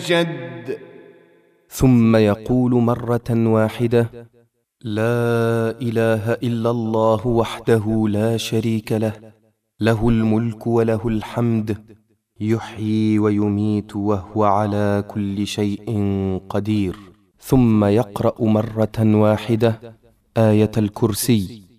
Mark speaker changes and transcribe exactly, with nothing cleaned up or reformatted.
Speaker 1: جد.
Speaker 2: ثم يقول مرة واحدة: لا إله إلا الله وحده لا شريك له، له الملك وله الحمد، يحيي ويميت وهو على كل شيء قدير. ثم يقرأ مرة واحدة آية الكرسي.